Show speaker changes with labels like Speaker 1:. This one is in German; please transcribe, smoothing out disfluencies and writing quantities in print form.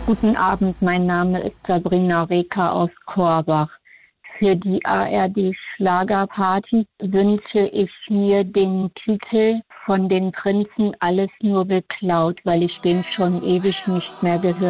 Speaker 1: Guten Abend, mein Name ist Sabrina Reker aus Korbach. Für die ARD Schlagerparty wünsche ich mir den Titel von den Prinzen Alles nur geklaut, weil ich den schon ewig nicht mehr gehört